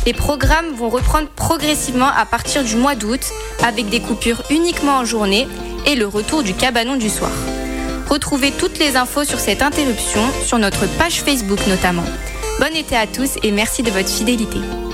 Les programmes vont reprendre progressivement à partir du mois d'août, avec des coupures uniquement en journée et le retour du cabanon du soir. Retrouvez toutes les infos sur cette interruption sur notre page Facebook notamment. Bon été à tous et merci de votre fidélité.